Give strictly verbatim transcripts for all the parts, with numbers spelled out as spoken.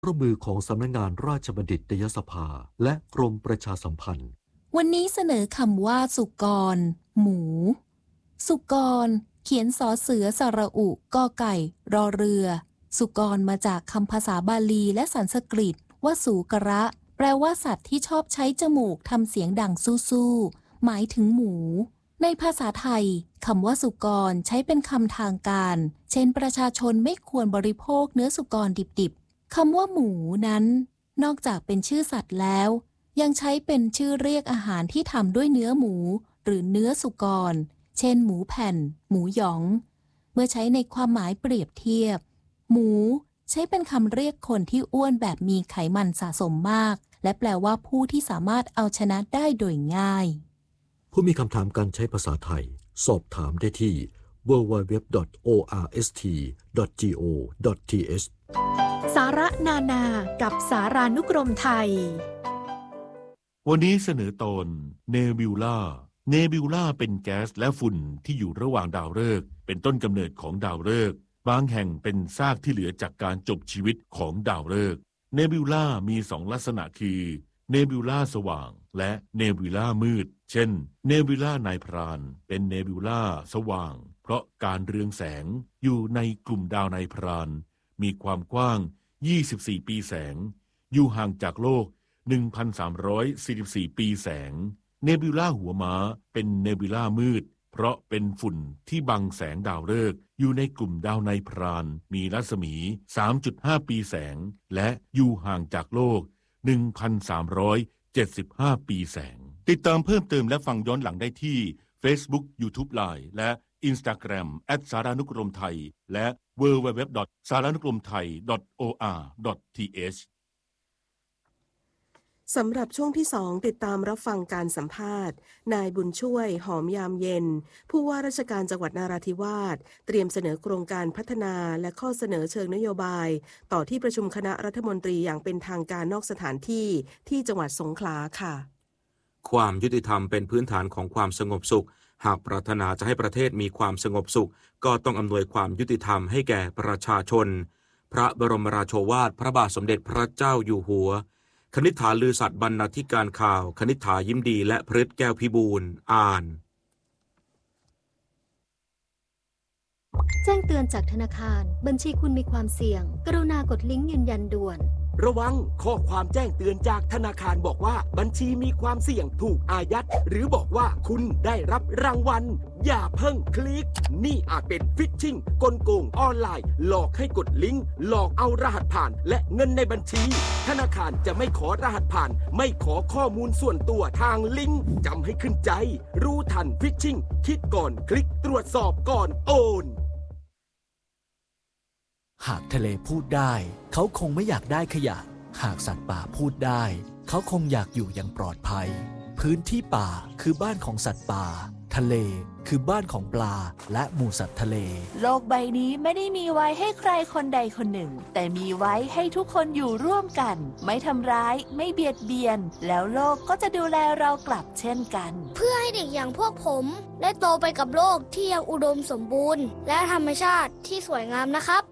ร่วมมือของสำนักงานราชบัณฑิตยสภาและกรมประชาสัมพันธ์วันนี้เสนอคำว่าสุกรหมูสุกรเขียนสอเสือสระอุกอไก่รอเรือสุกรมาจากคำภาษาบาลีและสันสกฤตว่าสูกระแปลว่าสัตว์ที่ชอบใช้จมูกทำเสียงดังสู้ๆหมายถึงหมูในภาษาไทยคำว่าสุกรใช้เป็นคำทางการเช่นประชาชนไม่ควรบริโภคเนื้อสุกรดิบๆคำว่าหมูนั้นนอกจากเป็นชื่อสัตว์แล้วยังใช้เป็นชื่อเรียกอาหารที่ทำด้วยเนื้อหมูหรือเนื้อสุกรเช่นหมูแผ่นหมูหยองเมื่อใช้ในความหมายเปรียบเทียบหมูใช้เป็นคำเรียกคนที่อ้วนแบบมีไขมันสะสมมากและแปลว่าผู้ที่สามารถเอาชนะได้โดยง่ายผู้มีคำถามการใช้ภาษาไทยสอบถามได้ที่ ดับเบิลยู ดับเบิลยู ดับเบิลยู ดอท โอ อาร์ เอส ที ดอท จี โอ ดอท ที เอชสาระนานากับสารานุกรมไทยวันนี้เสนอตอนเนบิวลาเนบิวลาเป็นแก๊สและฝุ่นที่อยู่ระหว่างดาวฤกษ์เป็นต้นกำเนิดของดาวฤกษ์บางแห่งเป็นซากที่เหลือจากการจบชีวิตของดาวฤกษ์เนบิวลามีสองลักษณะคือเนบิวลาสว่างและเนบิวลามืดเช่นเนบิวลานายพรานเป็นเนบิวลาสว่างเพราะการเรืองแสงอยู่ในกลุ่มดาวนายพรานมีความกว้างยี่สิบสี่ปีแสงอยู่ห่างจากโลกหนึ่งพันสามร้อยสี่สิบสี่ ปีแสงเนบิวลาหัวม้าเป็นเนบิวลามืดเพราะเป็นฝุ่นที่บังแสงดาวฤกษ์อยู่ในกลุ่มดาวนายพรานมีรัศมี สามจุดห้า ปีแสงและอยู่ห่างจากโลก หนึ่งพันสามร้อยเจ็ดสิบห้า ปีแสงติดตามเพิ่มเติมและฟังย้อนหลังได้ที่ Facebook YouTube Line และ Instagram แอท สารานุกรมไทยและ ดับเบิลยู ดับเบิลยู ดับเบิลยู ดอท สารานุกรมไทย ดอท โอ อาร์ ดอท ที เอชสำหรับช่วงที่สองติดตามรับฟังการสัมภาษณ์นายบุญช่วยหอมยามเย็นผู้ว่าราชการจังหวัดนราธิวาสเตรียมเสนอโครงการพัฒนาและข้อเสนอเชิงนโยบายต่อที่ประชุมคณะรัฐมนตรีอย่างเป็นทางการนอกสถานที่ที่จังหวัดสงขลาค่ะความยุติธรรมเป็นพื้นฐานของความสงบสุขหากปรารถนาจะให้ประเทศมีความสงบสุขก็ต้องอำนวยความยุติธรรมให้แก่ประชาชนพระบรมราโชวาทพระบาทสมเด็จพระเจ้าอยู่หัวคณิษฐาลือสัตย์บรรณาธิการข่าวคณิษฐายิ้มดีและพฤทธิ์แก้วพิบูลอ่านแจ้งเตือนจากธนาคารบัญชีคุณมีความเสี่ยงกรุณากดลิงก์ยืนยันด่วนระวังข้อความแจ้งเตือนจากธนาคารบอกว่าบัญชีมีความเสี่ยงถูกอายัดหรือบอกว่าคุณได้รับรางวัลอย่าเพิ่งคลิกนี่อาจเป็นฟิชชิงกลโกงออนไลน์หลอกให้กดลิงก์หลอกเอารหัสผ่านและเงินในบัญชีธนาคารจะไม่ขอรหัสผ่านไม่ขอข้อมูลส่วนตัวทางลิงก์จำให้ขึ้นใจรู้ทันฟิชชิงคิดก่อนคลิกตรวจสอบก่อนโอนหากทะเลพูดได้เขาคงไม่อยากได้ขยะหากสัตว์ป่าพูดได้เขาคงอยากอยู่อย่างปลอดภัยพื้นที่ป่าคือบ้านของสัตว์ป่าทะเลคือบ้านของปลาและหมู่สัตว์ทะเลโลกใบนี้ไม่ได้มีไว้ให้ใครคนใดคนหนึ่งแต่มีไว้ให้ทุกคนอยู่ร่วมกันไม่ทำร้ายไม่เบียดเบียนแล้วโลกก็จะดูแลเรากลับเช่นกันเพื่อให้เด็กอย่างพวกผมได้โตไปกับโลกที่ยังอุดมสมบูรณ์และธรรมชาติที่สวยงามนะครับ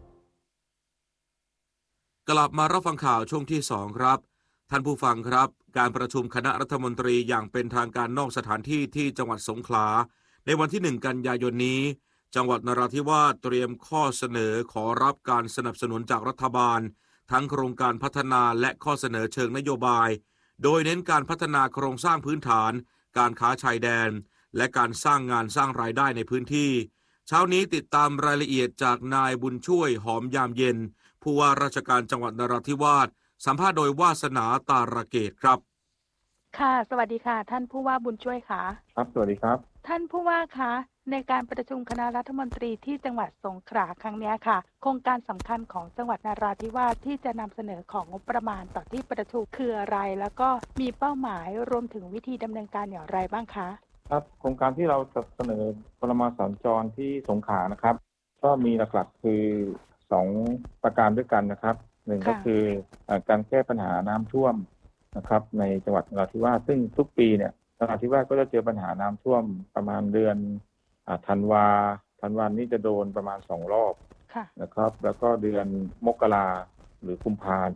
กลับมารับฟังข่าวช่วงที่สองครับท่านผู้ฟังครับการประชุมคณะรัฐมนตรีอย่างเป็นทางการนอกสถานที่ที่จังหวัดสงขลาในวันที่หนึ่งกันยายนนี้จังหวัดนราธิวาสเตรียมข้อเสนอขอรับการสนับสนุนจากรัฐบาลทั้งโครงการพัฒนาและข้อเสนอเชิงนโยบายโดยเน้นการพัฒนาโครงสร้างพื้นฐานการค้าชายแดนและการสร้างงานสร้างรายได้ในพื้นที่เช้านี้ติดตามรายละเอียดจากนายบุญช่วยหอมยามเย็นผู้ว่าราชการจังหวัดนราธิวาสสัมภาษณ์โดยวาสนาตาระเกตครับค่ะสวัสดีค่ะท่านผู้ว่าบุญช่วยค่ะครับสวัสดีครับท่านผู้ว่าคะในการประชุมคณะรัฐมนตรีที่จังหวัดสงขลาครั้งนี้ค่ะโครงการสำคัญของจังหวัดนราธิวาสที่จะนำเสนอของงบประมาณต่อที่ประชุมคืออะไรแล้วก็มีเป้าหมายรวมถึงวิธีดำเนินการอย่างไรบ้างคะครับโครงการที่เราจะเสนอปรมาสัญจรที่สงขลานะครับก็มีหลักๆคือสองประการด้วยกันนะครับหนึ่งก็คือการแก้ปัญหาน้ำท่วมนะครับในจังหวัดนราธิวาสซึ่งทุกปีเนี่ยนราธิวาสก็จะเจอปัญหาน้ำท่วมประมาณเดือนธันวาธันวานี้จะโดนประมาณสองรอบนะครับแล้วก็เดือนมกราหรือกุมภา